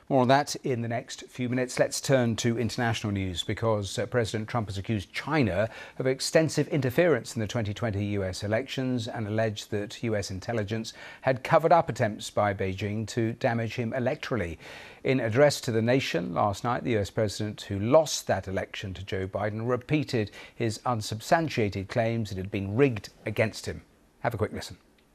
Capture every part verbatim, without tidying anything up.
More on that in the next few minutes. Let's turn to international news because uh, President Trump has accused China of extensive interference in the twenty twenty U S elections and alleged that U S intelligence had covered up attempts by Beijing to damage him electorally. In an address to the nation last night, the U S president, who lost that election to Joe Biden, repeated his unsubstantiated claims it had been rigged against him. Have a quick listen.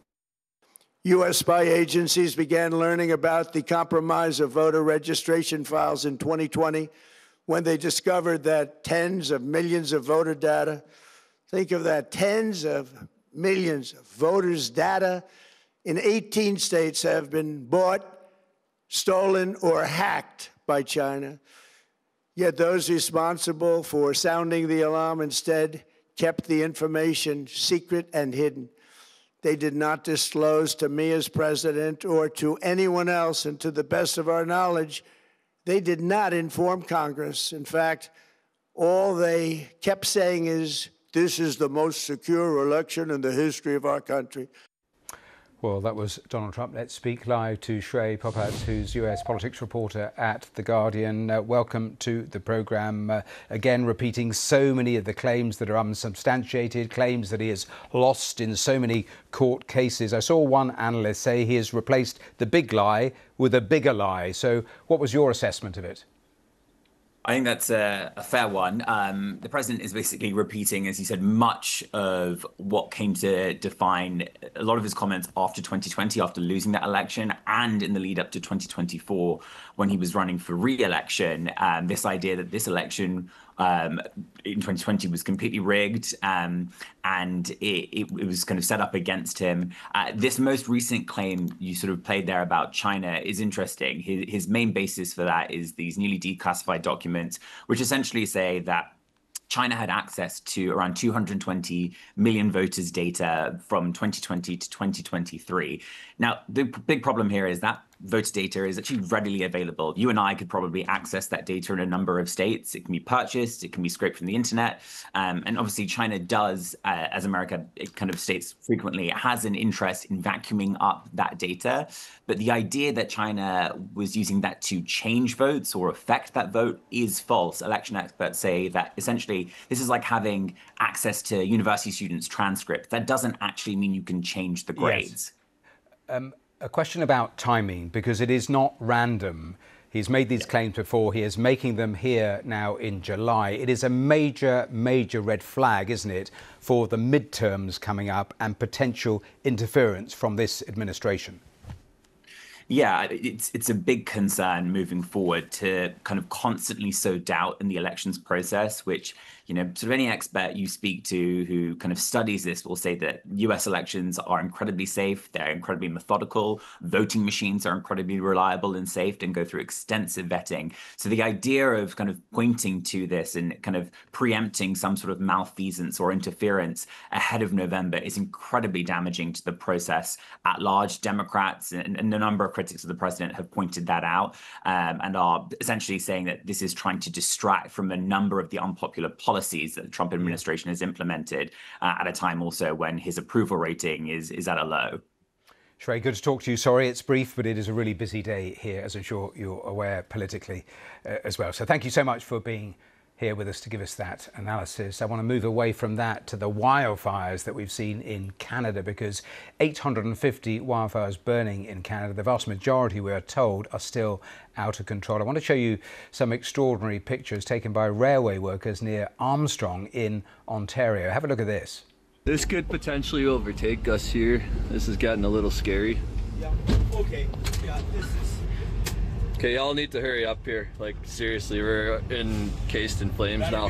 U S spy agencies began learning about the compromise of voter registration files in twenty twenty when they discovered that tens of millions of voter data, think of that, tens of millions of voters' data in eighteen states have been bought, stolen, or hacked by China. Yet those responsible for sounding the alarm instead kept the information secret and hidden. They did not disclose to me as president or to anyone else, and to the best of our knowledge, they did not inform Congress. In fact, all they kept saying is, this is the most secure election in the history of our country. Well, that was Donald Trump. Let's speak live to Shrey Popat, who's U S politics reporter at The Guardian. Uh, welcome to the programme. Uh, again, repeating so many of the claims that are unsubstantiated, claims that he has lost in so many court cases. I saw one analyst say he has replaced the big lie with a bigger lie. So what was your assessment of it? I think that's a, a fair one. Um, the president is basically repeating, as he said, much of what came to define a lot of his comments after twenty twenty, after losing that election, and in the lead up to twenty twenty-four, when he was running for re-election. Um, this idea that this election um, in twenty twenty was completely rigged, um, and it, it, it was kind of set up against him. Uh, this most recent claim you sort of played there about China is interesting. His, his main basis for that is these newly declassified documents, which essentially say that China had access to around two hundred twenty million voters' data from twenty twenty to twenty twenty-three. Now, the big problem here is that voter data is actually readily available. You and I could probably access that data in a number of states. It can be purchased, it can be scraped from the internet. Um, and obviously China does, uh, as America it kind of states frequently, has an interest in vacuuming up that data. But the idea that China was using that to change votes or affect that vote is false. Election experts say that essentially this is like having access to university students' transcripts. That doesn't actually mean you can change the grades. Yes. Um, A question about timing, because it is not random. He's made these claims before. He is making them here now in July. It is a major, major red flag, isn't it, for the midterms coming up and potential interference from this administration? Yeah, it's it's a big concern moving forward to kind of constantly sow doubt in the elections process, which, you know, sort of any expert you speak to who kind of studies this will say that U S elections are incredibly safe, they're incredibly methodical, voting machines are incredibly reliable and safe and go through extensive vetting. So the idea of kind of pointing to this and kind of preempting some sort of malfeasance or interference ahead of November is incredibly damaging to the process at large. Democrats and, and a number of critics of the president have pointed that out um, and are essentially saying that this is trying to distract from a number of the unpopular policies that the Trump administration has implemented uh, at a time also when his approval rating is is at a low. Shrey, good to talk to you. Sorry it's brief, but it is a really busy day here, as I'm sure you're aware, politically uh, as well. So thank you so much for being here with us to give us that analysis. I want to move away from that to the wildfires that we've seen in Canada, because eight hundred fifty wildfires burning in Canada, the vast majority, we are told, are still out of control. I want to show you some extraordinary pictures taken by railway workers near Armstrong in Ontario. Have a look at this. This could potentially overtake us here. This is getting a little scary. Yeah, okay. Yeah, this is... Okay, y'all need to hurry up here. Like, seriously, we're encased in flames now.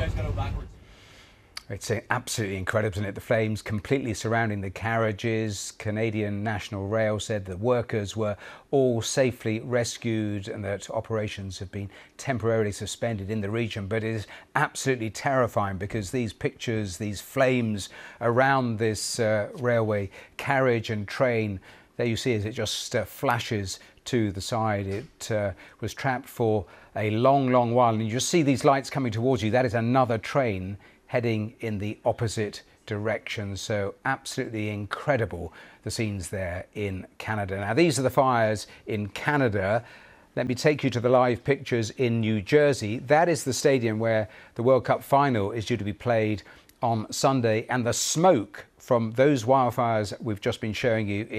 It's absolutely incredible, isn't it? The flames completely surrounding the carriages. Canadian National Rail said the workers were all safely rescued and that operations have been temporarily suspended in the region. But it is absolutely terrifying because these pictures, these flames around this uh, railway carriage and train, there you see as it just uh, flashes to the side. It uh, was trapped for a long, long while. And you just see these lights coming towards you. That is another train heading in the opposite direction. So absolutely incredible, the scenes there in Canada. Now, these are the fires in Canada. Let me take you to the live pictures in New Jersey. That is the stadium where the World Cup final is due to be played on Sunday, and the smoke from those wildfires we've just been showing you